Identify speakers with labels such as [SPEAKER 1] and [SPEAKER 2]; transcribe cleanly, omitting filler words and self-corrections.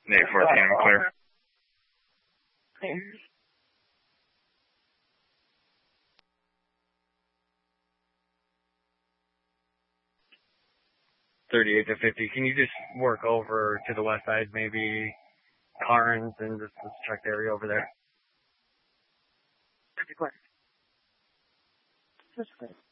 [SPEAKER 1] 814, I'm clear.
[SPEAKER 2] Clear.
[SPEAKER 1] 38 to 50. Can you just work over to the west side, maybe Carnes, and just check the area over there?
[SPEAKER 2] Clear. Just clear.